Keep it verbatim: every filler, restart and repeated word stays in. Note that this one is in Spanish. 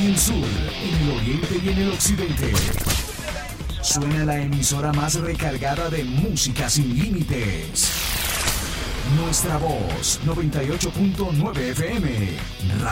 en el sur, en el oriente y en el occidente. Suena la emisora más recargada de música sin límites. Nuestra voz, noventa y ocho punto nueve F M.